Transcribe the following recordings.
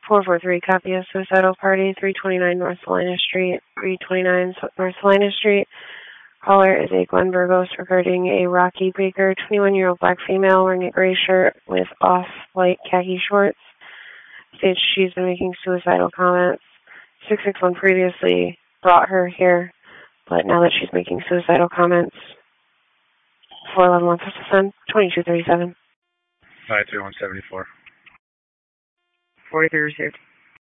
443, copy of suicidal party, 329 North Salina Street, 329 North Salina Street. Caller is a Glenn Burgos regarding a Rocky Baker, 21-year-old black female wearing a gray shirt with off-white khaki shorts. States she's been making suicidal comments. 661 previously brought her here, but now that she's making suicidal comments, 411 wants us to send 2237. 53174. 43 received.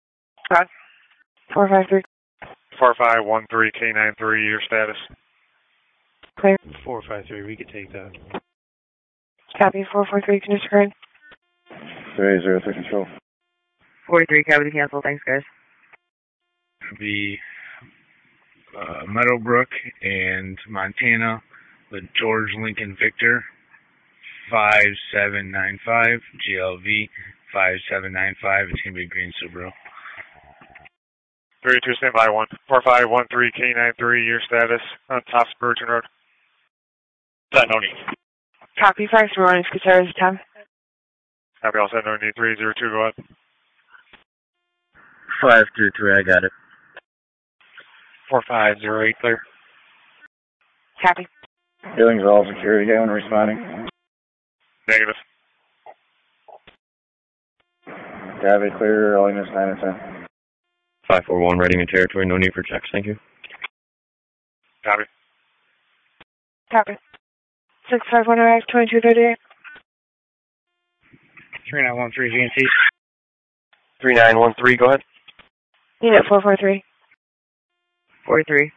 453. 4513 K93, your status. Clear. 453, we could take that. Copy 443, can you discard? 303 control. 43, copy to cancel. Thanks, guys. The Meadowbrook and Montana with George Lincoln Victor 5795 GLV 5795. It's gonna be a green Subaru. 32 standby 4513 K93, your status on top Spurgeon Road. No need. Copy 531, Gutierrez 10. Copy, all set, no need 302, go ahead. 533, I got it. 4508, clear. Copy. Billings all security, anyone responding? Negative. Copy, clear, all units 9 and 10. 541, reading in territory, no need for checks, thank you. Copy. Copy. 651 arrive, 2238. 3913 GNC. 3913, go ahead. Unit 443. 43.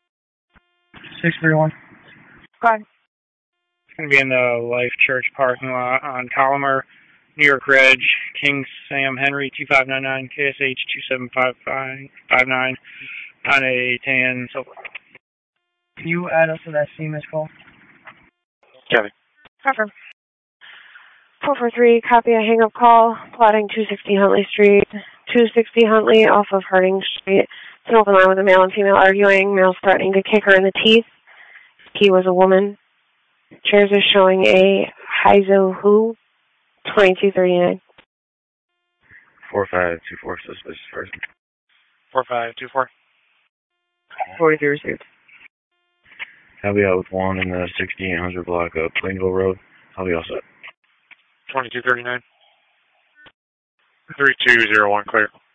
631. Go ahead. It's going to be in the Life Church parking lot on Collimer, New York Reg, King Sam Henry 2599, KSH 2759 on a tan silver. Can you add us to that CMS call? Copy. Confirm. 443, copy a hang-up call, plotting 260 Huntley Street, 260 Huntley off of Harding Street. It's an open line with a male and female arguing. Male's threatening to kick her in the teeth. He was a woman. Chairs is showing a Heizo Hu, 2239. 4524, suspicious person. 4524. 43 received. I'll be out with one in the 6800 block of Plainville Road. I'll be all set. 2239. 3201, clear.